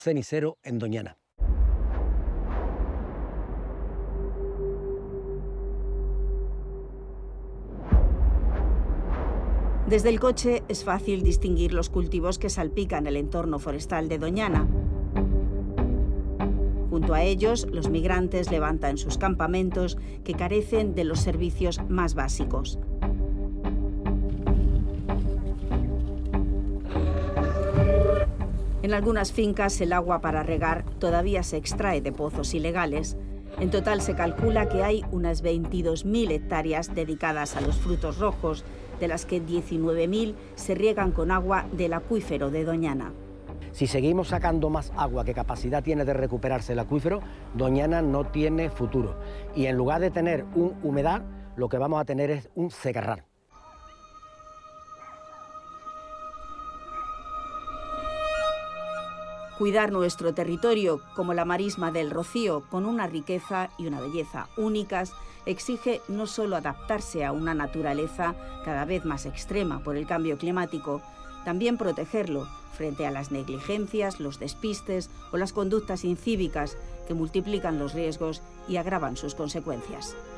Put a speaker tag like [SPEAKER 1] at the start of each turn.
[SPEAKER 1] cenicero en Doñana.
[SPEAKER 2] Desde el coche es fácil distinguir los cultivos que salpican el entorno forestal de Doñana. Junto a ellos, los migrantes levantan sus campamentos que carecen de los servicios más básicos. En algunas fincas el agua para regar todavía se extrae de pozos ilegales. En total se calcula que hay unas 22.000 hectáreas dedicadas a los frutos rojos, de las que 19.000 se riegan con agua del acuífero de Doñana.
[SPEAKER 1] Si seguimos sacando más agua que capacidad tiene de recuperarse el acuífero, Doñana no tiene futuro. Y en lugar de tener un humedal, lo que vamos a tener es un secarral.
[SPEAKER 2] Cuidar nuestro territorio, como la marisma del Rocío, con una riqueza y una belleza únicas, exige no solo adaptarse a una naturaleza cada vez más extrema por el cambio climático, también protegerlo frente a las negligencias, los despistes o las conductas incívicas que multiplican los riesgos y agravan sus consecuencias.